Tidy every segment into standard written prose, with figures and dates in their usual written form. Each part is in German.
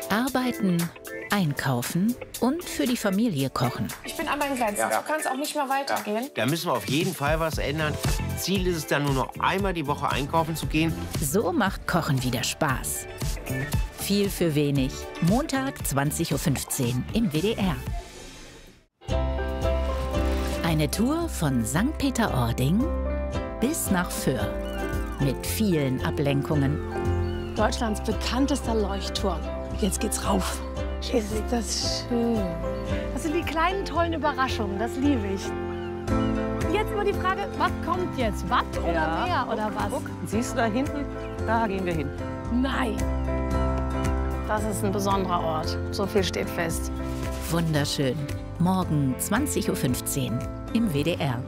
Arbeiten, einkaufen und für die Familie kochen. Ich bin an meinen Grenzen. Ja. Du kannst auch nicht mehr weitergehen. Da müssen wir auf jeden Fall was ändern. Ziel ist es dann nur noch einmal die Woche einkaufen zu gehen. So macht Kochen wieder Spaß. Viel für wenig. Montag 20:15 Uhr im WDR. Eine Tour von St. Peter-Ording bis nach Föhr. Mit vielen Ablenkungen. Deutschlands bekanntester Leuchtturm. Jetzt geht's rauf. Ist das schön. Das sind die kleinen, tollen Überraschungen. Das liebe ich. Jetzt nur die Frage, was kommt jetzt? Watt oder Meer oder was? Guck, siehst du da hinten? Da gehen wir hin. Nein. Das ist ein besonderer Ort. So viel steht fest. Wunderschön. Morgen 20:15 Uhr im WDR.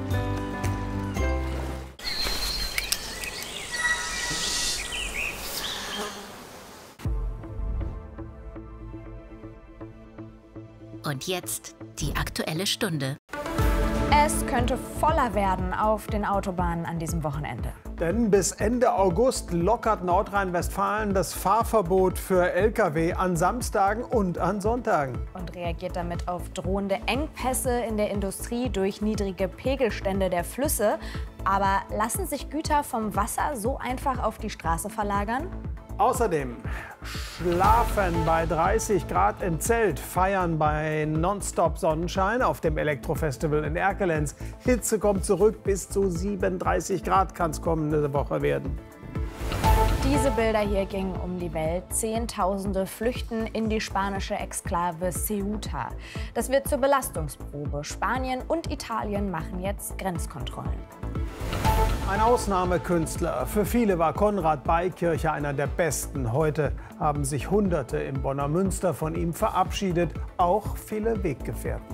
Und jetzt die Aktuelle Stunde. Es könnte voller werden auf den Autobahnen an diesem Wochenende. Denn bis Ende August lockert Nordrhein-Westfalen das Fahrverbot für Lkw an Samstagen und an Sonntagen. Und reagiert damit auf drohende Engpässe in der Industrie durch niedrige Pegelstände der Flüsse. Aber lassen sich Güter vom Wasser so einfach auf die Straße verlagern? Außerdem schlafen bei 30 Grad im Zelt, feiern bei Nonstop-Sonnenschein auf dem Elektrofestival in Erkelenz. Hitze kommt zurück, bis zu 37 Grad kann es kommende Woche werden. Diese Bilder hier gingen um die Welt. Zehntausende flüchten in die spanische Exklave Ceuta. Das wird zur Belastungsprobe. Spanien und Italien machen jetzt Grenzkontrollen. Ein Ausnahmekünstler. Für viele war Konrad Beikircher einer der besten. Heute haben sich Hunderte im Bonner Münster von ihm verabschiedet, auch viele Weggefährten.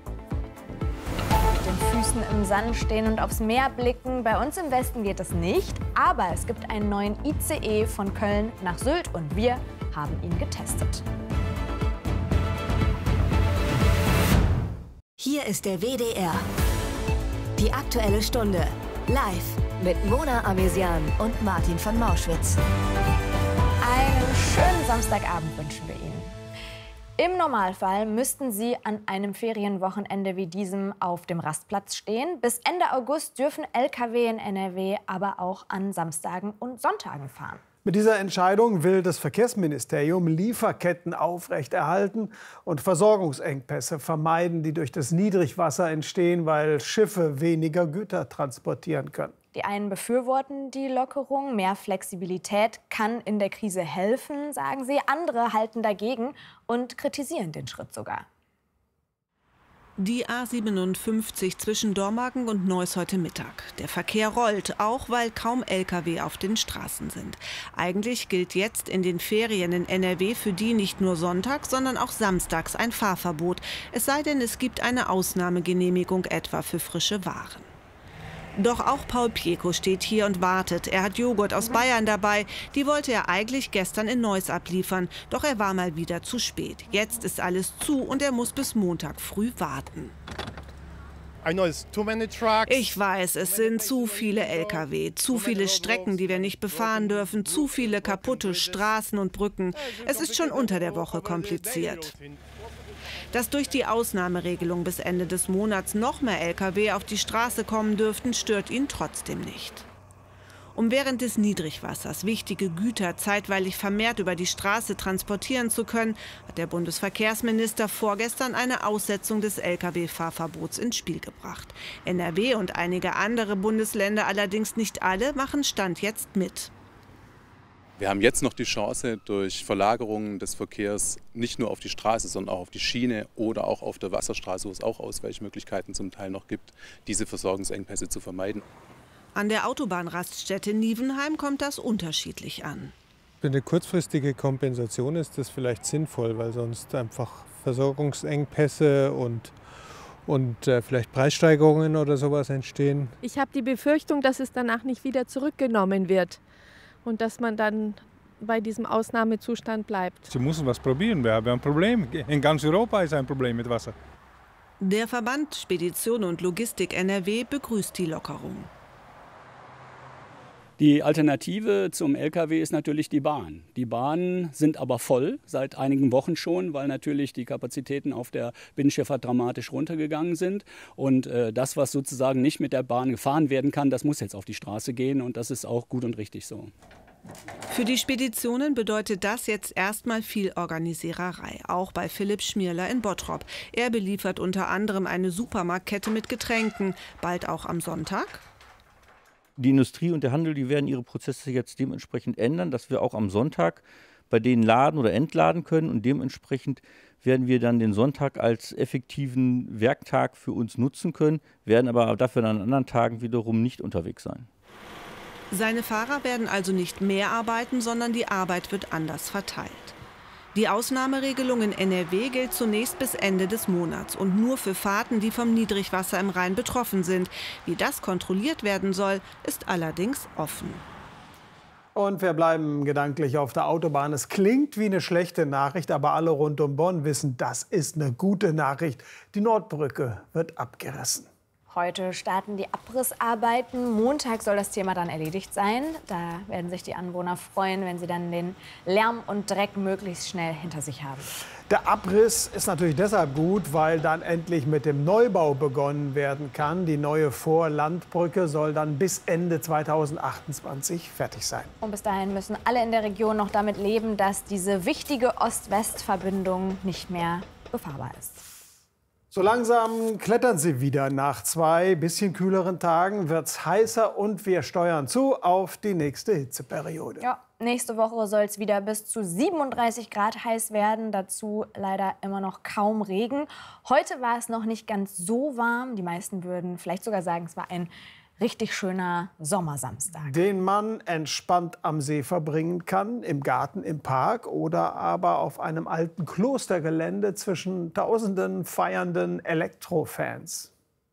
Mit den Füßen im Sand stehen und aufs Meer blicken. Bei uns im Westen geht es nicht, aber es gibt einen neuen ICE von Köln nach Sylt und wir haben ihn getestet. Hier ist der WDR. Die Aktuelle Stunde. Live mit Mona Amesian und Martin von Mauschwitz. Einen schönen Samstagabend wünschen wir Ihnen. Im Normalfall müssten Sie an einem Ferienwochenende wie diesem auf dem Rastplatz stehen. Bis Ende August dürfen Lkw in NRW aber auch an Samstagen und Sonntagen fahren. Mit dieser Entscheidung will das Verkehrsministerium Lieferketten aufrechterhalten und Versorgungsengpässe vermeiden, die durch das Niedrigwasser entstehen, weil Schiffe weniger Güter transportieren können. Die einen befürworten die Lockerung. Mehr Flexibilität kann in der Krise helfen, sagen sie. Andere halten dagegen und kritisieren den Schritt sogar. Die A57 zwischen Dormagen und Neuss heute Mittag. Der Verkehr rollt, auch weil kaum Lkw auf den Straßen sind. Eigentlich gilt jetzt in den Ferien in NRW für die nicht nur sonntags, sondern auch samstags ein Fahrverbot. Es sei denn, es gibt eine Ausnahmegenehmigung etwa für frische Waren. Doch auch Paul Pieko steht hier und wartet. Er hat Joghurt aus Bayern dabei. Die wollte er eigentlich gestern in Neuss abliefern. Doch er war mal wieder zu spät. Jetzt ist alles zu und er muss bis Montag früh warten. Ich weiß, es sind zu viele Lkw, zu viele Strecken, die wir nicht befahren dürfen, zu viele kaputte Straßen und Brücken. Es ist schon unter der Woche kompliziert. Dass durch die Ausnahmeregelung bis Ende des Monats noch mehr Lkw auf die Straße kommen dürften, stört ihn trotzdem nicht. Um während des Niedrigwassers wichtige Güter zeitweilig vermehrt über die Straße transportieren zu können, hat der Bundesverkehrsminister vorgestern eine Aussetzung des Lkw-Fahrverbots ins Spiel gebracht. NRW und einige andere Bundesländer, allerdings nicht alle, machen Stand jetzt mit. Wir haben jetzt noch die Chance, durch Verlagerungen des Verkehrs nicht nur auf die Straße, sondern auch auf die Schiene oder auch auf der Wasserstraße, wo es auch Ausweichmöglichkeiten zum Teil noch gibt, diese Versorgungsengpässe zu vermeiden. An der Autobahnraststätte Nievenheim kommt das unterschiedlich an. Für eine kurzfristige Kompensation ist das vielleicht sinnvoll, weil sonst einfach Versorgungsengpässe und vielleicht Preissteigerungen oder sowas entstehen. Ich habe die Befürchtung, dass es danach nicht wieder zurückgenommen wird. Und dass man dann bei diesem Ausnahmezustand bleibt. Sie müssen was probieren. Wir haben ein Problem. In ganz Europa ist ein Problem mit Wasser. Der Verband Spedition und Logistik NRW begrüßt die Lockerung. Die Alternative zum Lkw ist natürlich die Bahn. Die Bahnen sind aber voll, seit einigen Wochen schon, weil natürlich die Kapazitäten auf der Binnenschifffahrt dramatisch runtergegangen sind. Und das, was sozusagen nicht mit der Bahn gefahren werden kann, das muss jetzt auf die Straße gehen und das ist auch gut und richtig so. Für die Speditionen bedeutet das jetzt erstmal viel Organisiererei, auch bei Philipp Schmierler in Bottrop. Er beliefert unter anderem eine Supermarktkette mit Getränken, bald auch am Sonntag. Die Industrie und der Handel, die werden ihre Prozesse jetzt dementsprechend ändern, dass wir auch am Sonntag bei denen laden oder entladen können. Und dementsprechend werden wir dann den Sonntag als effektiven Werktag für uns nutzen können, werden aber dafür dann an anderen Tagen wiederum nicht unterwegs sein. Seine Fahrer werden also nicht mehr arbeiten, sondern die Arbeit wird anders verteilt. Die Ausnahmeregelung in NRW gilt zunächst bis Ende des Monats und nur für Fahrten, die vom Niedrigwasser im Rhein betroffen sind. Wie das kontrolliert werden soll, ist allerdings offen. Und wir bleiben gedanklich auf der Autobahn. Es klingt wie eine schlechte Nachricht, aber alle rund um Bonn wissen, das ist eine gute Nachricht. Die Nordbrücke wird abgerissen. Heute starten die Abrissarbeiten. Montag soll das Thema dann erledigt sein. Da werden sich die Anwohner freuen, wenn sie dann den Lärm und Dreck möglichst schnell hinter sich haben. Der Abriss ist natürlich deshalb gut, weil dann endlich mit dem Neubau begonnen werden kann. Die neue Vorlandbrücke soll dann bis Ende 2028 fertig sein. Und bis dahin müssen alle in der Region noch damit leben, dass diese wichtige Ost-West-Verbindung nicht mehr befahrbar ist. So langsam klettern sie wieder. Nach 2 bisschen kühleren Tagen wird es heißer und wir steuern zu auf die nächste Hitzeperiode. Ja, nächste Woche soll es wieder bis zu 37 Grad heiß werden. Dazu leider immer noch kaum Regen. Heute war es noch nicht ganz so warm. Die meisten würden vielleicht sogar sagen, es war ein richtig schöner Sommersamstag. Den man entspannt am See verbringen kann, im Garten, im Park oder aber auf einem alten Klostergelände zwischen tausenden feiernden Elektrofans.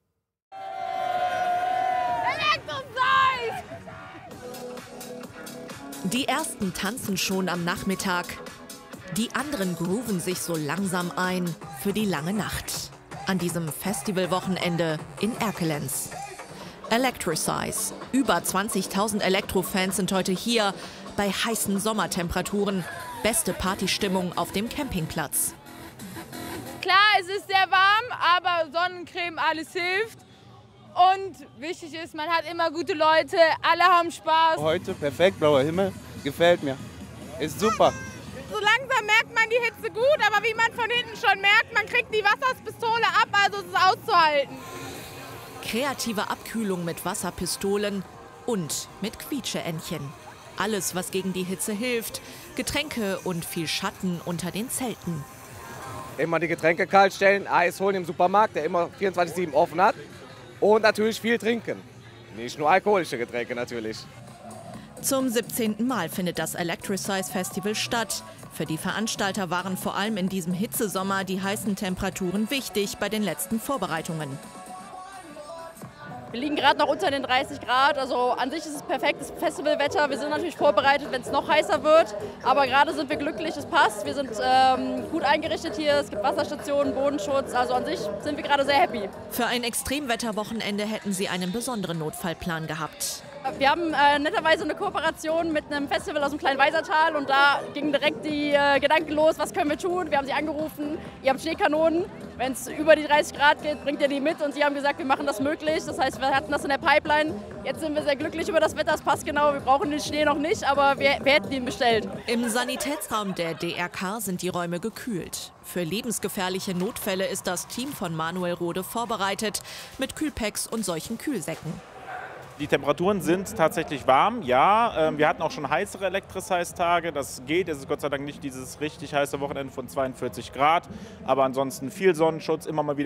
Die ersten tanzen schon am Nachmittag. Die anderen grooven sich so langsam ein für die lange Nacht. An diesem Festivalwochenende in Erkelenz. Electricize. Über 20.000 Elektrofans sind heute hier bei heißen Sommertemperaturen. Beste Partystimmung auf dem Campingplatz. Klar, es ist sehr warm, aber Sonnencreme, alles hilft. Und wichtig ist, man hat immer gute Leute, alle haben Spaß. Heute perfekt, blauer Himmel, gefällt mir. Ist super. So langsam merkt man die Hitze gut, aber wie man von hinten schon merkt, man kriegt die Wasserpistole ab, also es ist auszuhalten. Kreative Abkühlung mit Wasserpistolen und mit Quietscheentchen. Alles, was gegen die Hitze hilft. Getränke und viel Schatten unter den Zelten. Immer die Getränke kalt stellen, Eis holen im Supermarkt, der immer 24/7 offen hat. Und natürlich viel trinken. Nicht nur alkoholische Getränke natürlich. Zum 17. Mal findet das Electricize Festival statt. Für die Veranstalter waren vor allem in diesem Hitzesommer die heißen Temperaturen wichtig bei den letzten Vorbereitungen. Wir liegen gerade noch unter den 30 Grad, also an sich ist es perfektes Festivalwetter. Wir sind natürlich vorbereitet, wenn es noch heißer wird, aber gerade sind wir glücklich, es passt. Wir sind gut eingerichtet hier, es gibt Wasserstationen, Bodenschutz, also an sich sind wir gerade sehr happy. Für ein Extremwetterwochenende hätten sie einen besonderen Notfallplan gehabt. Wir haben netterweise eine Kooperation mit einem Festival aus dem kleinen Weisertal und da ging direkt die Gedanken los, was können wir tun? Wir haben sie angerufen, ihr habt Schneekanonen, wenn es über die 30 Grad geht, bringt ihr die mit und sie haben gesagt, wir machen das möglich. Das heißt, wir hatten das in der Pipeline. Jetzt sind wir sehr glücklich über das Wetter, es passt genau, wir brauchen den Schnee noch nicht, aber wir hätten ihn bestellt. Im Sanitätsraum der DRK sind die Räume gekühlt. Für lebensgefährliche Notfälle ist das Team von Manuel Rode vorbereitet mit Kühlpacks und solchen Kühlsäcken. Die Temperaturen sind tatsächlich warm, ja. Wir hatten auch schon heißere Electricize-Tage, das geht. Es ist Gott sei Dank nicht dieses richtig heiße Wochenende von 42 Grad. Aber ansonsten viel Sonnenschutz, immer mal wieder